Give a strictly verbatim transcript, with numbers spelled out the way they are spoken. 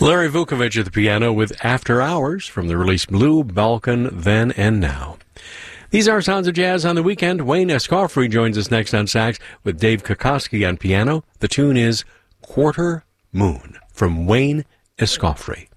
Larry Vukovich at the piano with After Hours from the release Blue Balkan Then and Now. These are Sounds of Jazz on the weekend. Wayne Escoffery joins us next on sax with Dave Kokoski on piano. The tune is Quarter Moon from Wayne Escoffery.